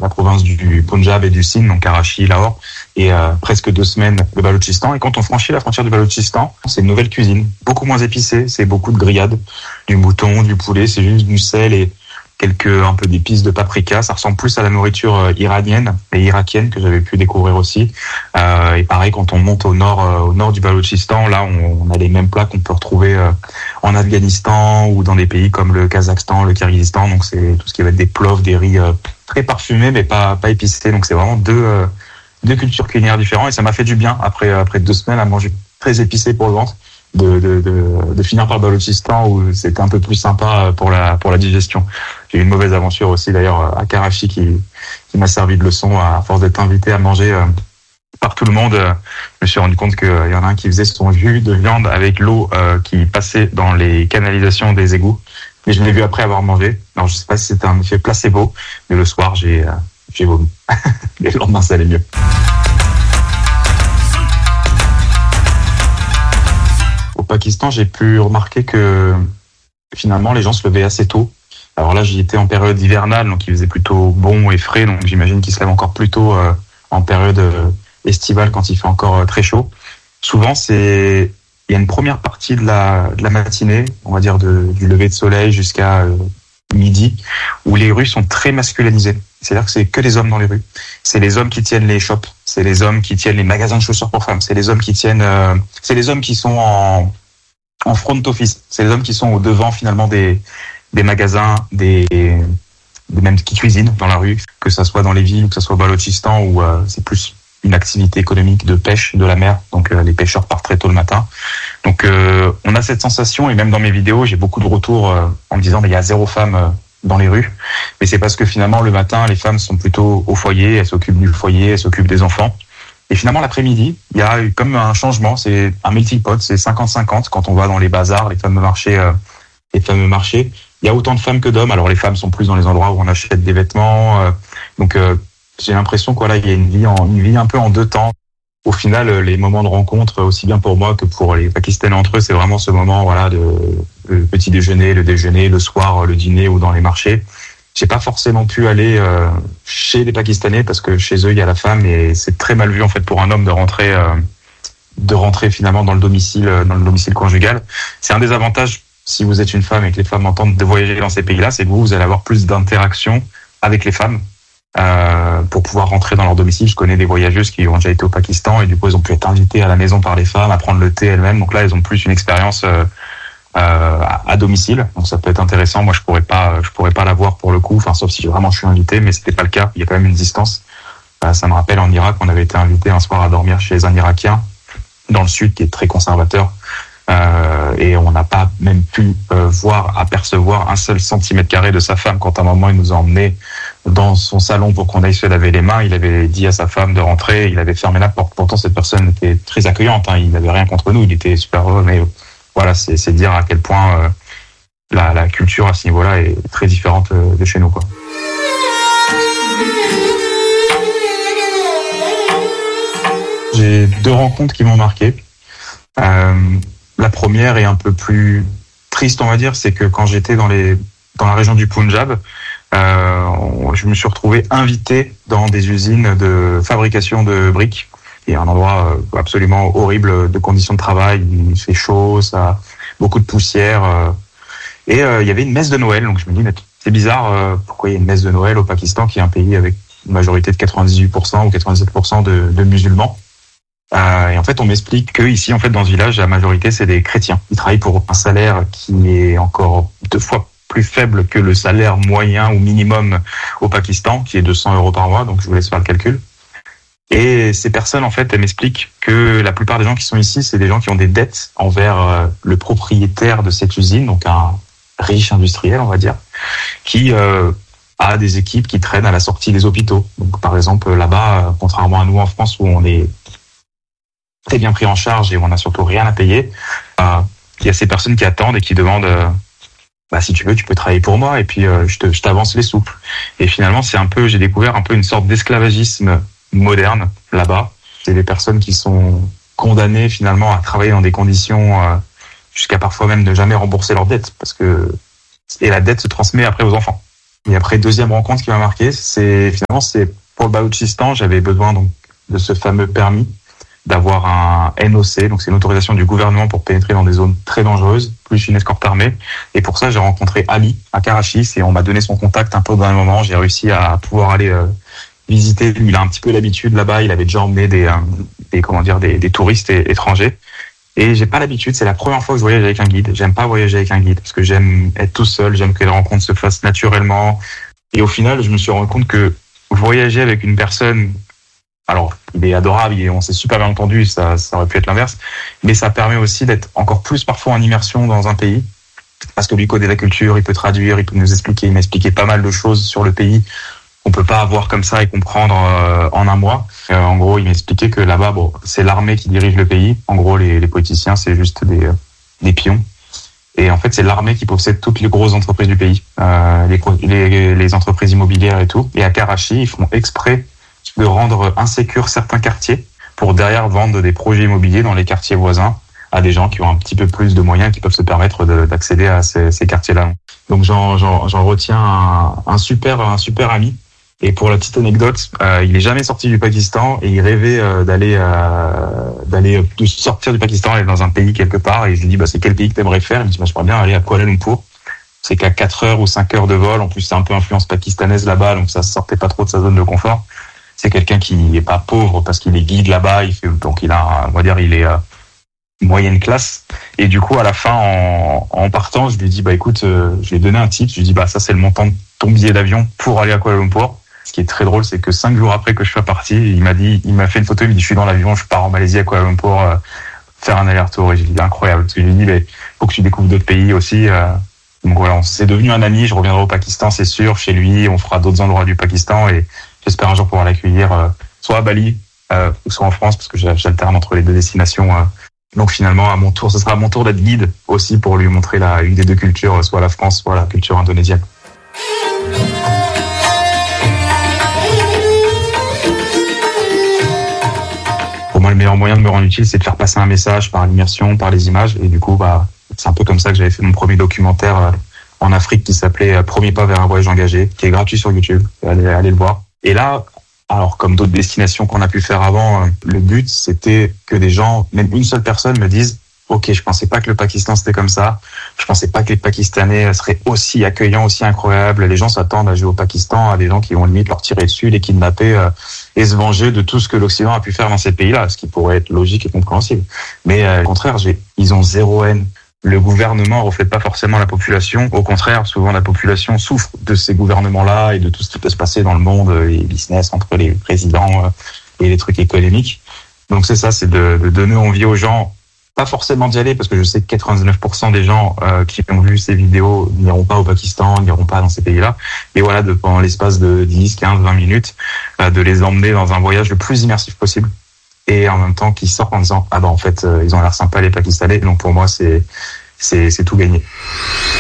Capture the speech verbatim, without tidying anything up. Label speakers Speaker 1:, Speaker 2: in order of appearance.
Speaker 1: la province du Punjab et du Sindh, donc Karachi, Lahore, et euh, presque deux semaines le Baloutchistan. Et quand on franchit la frontière du Baloutchistan, c'est une nouvelle cuisine, beaucoup moins épicée, c'est beaucoup de grillades, du mouton, du poulet, c'est juste du sel et quelques un peu d'épices de paprika. Ça ressemble plus à la nourriture iranienne et irakienne que j'avais pu découvrir aussi. Euh, et pareil, quand on monte au nord, euh, au nord du Baloutchistan, là, on, on a les mêmes plats qu'on peut retrouver euh, en Afghanistan ou dans des pays comme le Kazakhstan, le Kirghizistan. Donc c'est tout ce qui va être des plovs, des riz euh, très parfumés mais pas pas épicés. Donc c'est vraiment deux euh, deux cultures culinaires différentes et ça m'a fait du bien après après deux semaines à manger très épicé pour le ventre. De, de, de, de finir par le Baloutchistan où c'était un peu plus sympa pour la, pour la digestion. J'ai eu une mauvaise aventure aussi d'ailleurs à Karachi qui, qui m'a servi de leçon à force d'être invité à manger euh, par tout le monde. Euh, je me suis rendu compte qu'il y en a un qui faisait son jus de viande avec l'eau euh, qui passait dans les canalisations des égouts. Et je l'ai vu après avoir mangé. Alors je sais pas si c'était un effet placebo, mais le soir j'ai, euh, j'ai vomi. Et le lendemain ça allait mieux. Au Pakistan, j'ai pu remarquer que finalement les gens se levaient assez tôt. Alors là, j'y étais en période hivernale, donc il faisait plutôt bon et frais, donc j'imagine qu'ils se lèvent encore plus tôt euh, en période euh, estivale quand il fait encore euh, très chaud. Souvent, c'est il y a une première partie de la de la matinée, on va dire de, du lever de soleil jusqu'à euh, midi, où les rues sont très masculinisées. C'est-à-dire que c'est que les hommes dans les rues. C'est les hommes qui tiennent les shops, c'est les hommes qui tiennent les magasins de chaussures pour femmes, c'est les hommes qui tiennent, euh, c'est les hommes qui sont en en front office, c'est les hommes qui sont au devant finalement des des magasins, des, des même qui cuisinent dans la rue, que ça soit dans les villes, que ça soit au Baloutchistan où euh, c'est plus une activité économique de pêche de la mer, donc euh, les pêcheurs partent très tôt le matin. Donc euh, on a cette sensation et même dans mes vidéos j'ai beaucoup de retours euh, en me disant mais il y a zéro femme euh, dans les rues, mais c'est parce que finalement le matin les femmes sont plutôt au foyer, elles s'occupent du foyer, elles s'occupent des enfants. Et finalement l'après-midi, il y a eu comme un changement, c'est un melting pot, c'est cinquante cinquante quand on va dans les bazars, les fameux marchés, euh, les fameux marchés. Il y a autant de femmes que d'hommes. Alors les femmes sont plus dans les endroits où on achète des vêtements, euh, donc euh, j'ai l'impression que voilà il y a une vie en une vie un peu en deux temps. Au final, les moments de rencontre, aussi bien pour moi que pour les Pakistanais entre eux, c'est vraiment ce moment voilà de le petit déjeuner, le déjeuner, le soir, le dîner ou dans les marchés. J'ai pas forcément pu aller euh, chez les Pakistanais parce que chez eux il y a la femme et c'est très mal vu en fait pour un homme de rentrer euh, de rentrer finalement dans le domicile dans le domicile conjugal. C'est un des avantages si vous êtes une femme et que les femmes entendent de voyager dans ces pays-là, c'est que vous vous allez avoir plus d'interactions avec les femmes. Euh, pour pouvoir rentrer dans leur domicile. Je connais des voyageuses qui ont déjà été au Pakistan et du coup elles ont pu être invitées à la maison par les femmes, à prendre le thé elles-mêmes. Donc là elles ont plus une expérience euh, euh, à domicile. Donc ça peut être intéressant. Moi je pourrais pas, je pourrais pas l'avoir pour le coup. Enfin sauf si vraiment je suis invité, mais c'était pas le cas. Il y a quand même une distance. Euh, ça me rappelle en Irak, on avait été invité un soir à dormir chez un Irakien dans le sud qui est très conservateur. Euh, et on n'a pas même pu euh, voir, apercevoir un seul centimètre carré de sa femme. Quand à un moment il nous a emmenés dans son salon pour qu'on aille se laver les mains, il avait dit à sa femme de rentrer, il avait fermé la porte. Pourtant cette personne était très accueillante, hein, il n'avait rien contre nous, il était super heureux, mais voilà, c'est, c'est dire à quel point euh, la, la culture à ce niveau-là est très différente euh, de chez nous, quoi. J'ai deux rencontres qui m'ont marqué. Euh, La première est un peu plus triste, on va dire, c'est que quand j'étais dans les dans la région du Punjab, euh, je me suis retrouvé invité dans des usines de fabrication de briques. Il y a un endroit absolument horrible de conditions de travail, il fait chaud, ça a beaucoup de poussière. Euh, et euh, il y avait une messe de Noël, donc je me dis, mais c'est bizarre, euh, pourquoi il y a une messe de Noël au Pakistan, qui est un pays avec une majorité de quatre-vingt-dix-huit pour cent ou quatre-vingt-dix-sept pour cent de, de musulmans. Euh, et en fait, on m'explique que ici, en fait, dans ce village, la majorité, c'est des chrétiens. Ils travaillent pour un salaire qui est encore deux fois plus faible que le salaire moyen ou minimum au Pakistan, qui est de cent euros par mois. Donc, je vous laisse faire le calcul. Et ces personnes, en fait, elles m'expliquent que la plupart des gens qui sont ici, c'est des gens qui ont des dettes envers euh, le propriétaire de cette usine, donc un riche industriel, on va dire, qui euh, a des équipes qui traînent à la sortie des hôpitaux. Donc, par exemple, là-bas, contrairement à nous en France, où on est très bien pris en charge et on n'a surtout rien à payer, euh, il y a ces personnes qui attendent et qui demandent euh, bah, si tu veux, tu peux travailler pour moi et puis euh, je, te, je t'avance les sous. Et finalement, c'est un peu, j'ai découvert un peu une sorte d'esclavagisme moderne là-bas. C'est des personnes qui sont condamnées finalement à travailler dans des conditions euh, jusqu'à parfois même ne jamais rembourser leurs dettes parce que et la dette se transmet après aux enfants. Et après, deuxième rencontre qui m'a marqué, c'est finalement c'est pour le Baloutchistan, j'avais besoin donc de ce fameux permis, d'avoir un N O C, donc c'est une autorisation du gouvernement pour pénétrer dans des zones très dangereuses, plus une escorte armée. Et pour ça, j'ai rencontré Ali à Karachis et on m'a donné son contact un peu dans un moment. J'ai réussi à pouvoir aller euh, visiter. Lui, il a un petit peu l'habitude là-bas. Il avait déjà emmené des, euh, des comment dire, des, des touristes et, étrangers. Et j'ai pas l'habitude. C'est la première fois que je voyage avec un guide. J'aime pas voyager avec un guide parce que j'aime être tout seul. J'aime que les rencontres se fassent naturellement. Et au final, je me suis rendu compte que voyager avec une personne, alors, il est adorable, et on s'est super bien entendu, ça, ça aurait pu être l'inverse, mais ça permet aussi d'être encore plus parfois en immersion dans un pays, parce que lui connaît la culture, il peut traduire, il peut nous expliquer, il m'a expliqué pas mal de choses sur le pays qu'on peut pas avoir comme ça et comprendre euh, en un mois. Euh, en gros, il m'a expliqué que là-bas, bon, c'est l'armée qui dirige le pays. En gros, les, les politiciens, c'est juste des, euh, des pions. Et en fait, c'est l'armée qui possède toutes les grosses entreprises du pays, euh, les, les, les entreprises immobilières et tout. Et à Karachi, ils font exprès de rendre insécures certains quartiers pour derrière vendre des projets immobiliers dans les quartiers voisins à des gens qui ont un petit peu plus de moyens, qui peuvent se permettre de, d'accéder à ces, ces quartiers-là. Donc j'en, j'en, j'en retiens un, un super, un super ami. Et pour la petite anecdote, euh, il est jamais sorti du Pakistan et il rêvait euh, d'aller, euh, d'aller de sortir du Pakistan, aller dans un pays quelque part. Et je lui dis, bah c'est quel pays que t'aimerais faire? Il me dit, bah, j'aimerais bien aller à Kuala Lumpur. C'est qu'à quatre heures ou cinq heures de vol. En plus, c'est un peu influence pakistanaise là-bas, donc ça sortait pas trop de sa zone de confort. C'est quelqu'un qui n'est pas pauvre parce qu'il est guide là-bas, il fait, donc il a, on va dire, il est euh, moyenne classe. Et du coup, à la fin, en, en partant, je lui dis, bah écoute, euh, je lui ai donné un tip. Je lui dis, bah ça c'est le montant de ton billet d'avion pour aller à Kuala Lumpur. Ce qui est très drôle, c'est que cinq jours après que je sois parti, il m'a dit, il m'a fait une photo, il me dit, je suis dans l'avion, je pars en Malaisie à Kuala Lumpur euh, faire un aller-retour. Et j'ai dit, incroyable. Parce que je lui ai dit, mais faut que tu découvres d'autres pays aussi. Euh, donc voilà, on s'est devenu un ami. Je reviendrai au Pakistan, c'est sûr, chez lui. On fera d'autres endroits du Pakistan et j'espère un jour pouvoir l'accueillir euh, soit à Bali euh, ou soit en France, parce que j'alterne entre les deux destinations. Euh. Donc finalement, à mon tour, ce sera à mon tour d'être guide aussi pour lui montrer la, une des deux cultures, soit la France, soit la culture indonésienne. Pour moi, le meilleur moyen de me rendre utile, c'est de faire passer un message par l'immersion, par les images. Et du coup, bah, c'est un peu comme ça que j'avais fait mon premier documentaire euh, en Afrique qui s'appelait euh, Premier pas vers un voyage engagé, qui est gratuit sur YouTube. Allez, allez le voir. Et là, alors comme d'autres destinations qu'on a pu faire avant, euh, le but, c'était que des gens, même une seule personne, me dise « Ok, je pensais pas que le Pakistan c'était comme ça. Je pensais pas que les Pakistanais seraient aussi accueillants, aussi incroyables. Les gens s'attendent à jouer au Pakistan, à des gens qui vont limite leur tirer dessus, les kidnapper euh, et se venger de tout ce que l'Occident a pu faire dans ces pays-là, ce qui pourrait être logique et compréhensible. Mais euh, au contraire, j'ai, ils ont zéro haine. Le gouvernement ne reflète pas forcément la population. Au contraire, souvent la population souffre de ces gouvernements-là et de tout ce qui peut se passer dans le monde, les business entre les présidents et les trucs économiques. Donc c'est ça, c'est de, de donner envie aux gens, pas forcément d'y aller, parce que je sais que quatre-vingt-dix-neuf pour cent des gens euh, qui ont vu ces vidéos n'iront pas au Pakistan, n'iront pas dans ces pays-là. Et voilà, de, pendant l'espace de dix, quinze, vingt minutes, euh, de les emmener dans un voyage le plus immersif possible. Et en même temps qu'ils sortent en disant ah ben en fait euh, ils ont l'air sympas les Pakistanais, donc pour moi c'est c'est c'est tout gagné.